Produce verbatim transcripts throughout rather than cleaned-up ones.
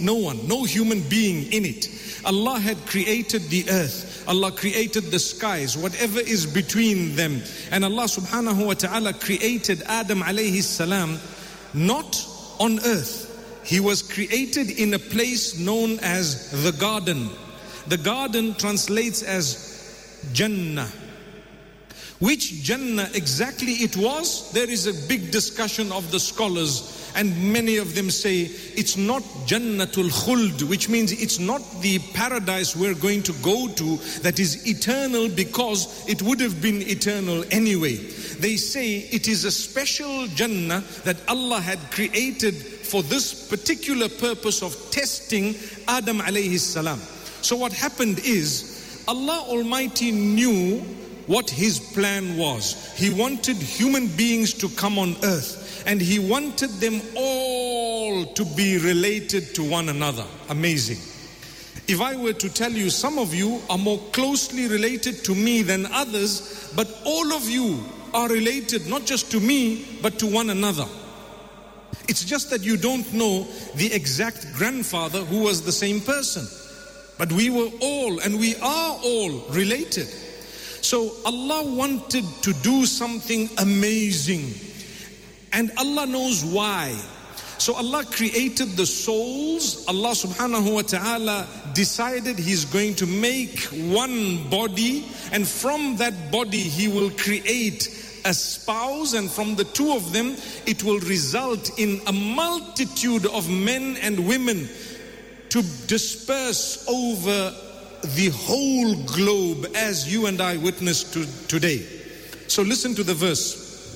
no one, no human being in it. Allah had created the earth. Allah created the skies, whatever is between them. And Allah subhanahu wa ta'ala created Adam alayhi salam not on earth. He was created in a place known as the garden. The garden translates as Jannah. Which Jannah exactly it was, there is a big discussion of the scholars, and many of them say it's not Jannatul Khuld, which means it's not the paradise we're going to go to that is eternal, because it would have been eternal anyway. They say it is a special Jannah that Allah had created for this particular purpose of testing Adam alayhi salam. So what happened is, Allah Almighty knew what His plan was. He wanted human beings to come on earth, and He wanted them all to be related to one another. Amazing. If I were to tell you, some of you are more closely related to me than others, but all of you are related not just to me, but to one another. It's just that you don't know the exact grandfather who was the same person. But we were all, and we are all related. So Allah wanted to do something amazing, and Allah knows why. So Allah created the souls. Allah subhanahu wa ta'ala decided He's going to make one body, and from that body He will create a spouse, and from the two of them it will result in a multitude of men and women to disperse over the whole globe, as you and I witness to today. So listen to the verse.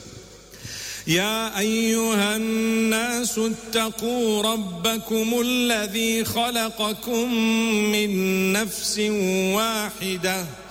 يا أيها الناس اتقوا ربكم الذي خلقكم من نفس واحدة